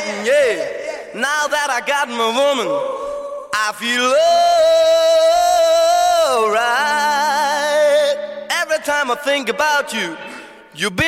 Yeah. Now that I got my woman, I feel alright. Every time I think about you, you've been